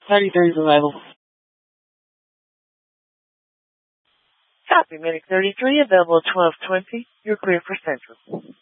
33 is available. Copy, Medic 33, available at 12:20. You're clear for Central.